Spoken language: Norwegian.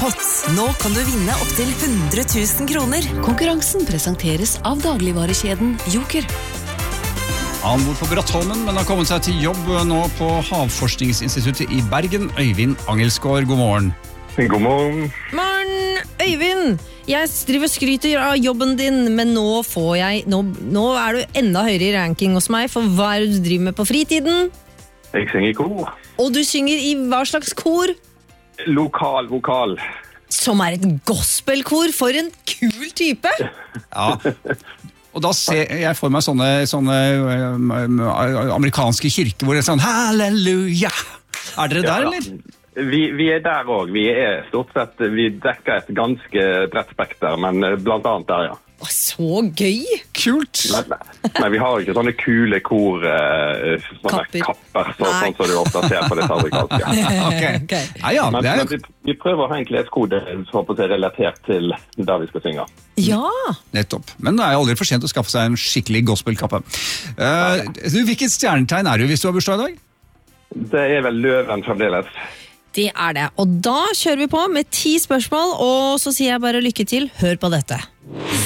Jackpot. Nå kan du vinne opp til 100 000 kroner. Konkurransen presenteres av dagligvarekjeden Joker. Han bor på Brattholmen, men har kommet seg til jobb nå på Havforskningsinstituttet i Bergen. Øyvind Angelsgaard, god morgen. God morgen. Morgen, Øyvind! Jeg driver og skryter av jobben din, men nå er du enda høyere i ranking hos meg, for hva er det du driver med på fritiden? Jeg synger i kor. Og du synger i hva slags kor? Lokal vokal. Som er et gospelkor, for en kul type! Ja, og da ser jeg for meg sånne amerikanske kirker hvor det er sånn halleluja. Er dere der, eller? Vi er der også. Vi er stort sett, vi dekker et ganske bredt spekter, men blant annet der, ja. Så gøy! Kult! Men vi har ikke sånne kule kor, kapper, sånn som du ofte ser på det amerikanske. Okay. Ja, men vi prøver å ha en kleskode som er relatert til der vi skal synge. Ja! Nettopp. Men det er jo aldri for sent å skaffe seg en skikkelig gospelkappe. Hvilket stjernetegn er du hvis du har bursdag i dag? Det er vel løven fremdeles. Det er det. Og da kjører vi på med 10 spørsmål, og så sier jeg bare lykke til. Hør på dette.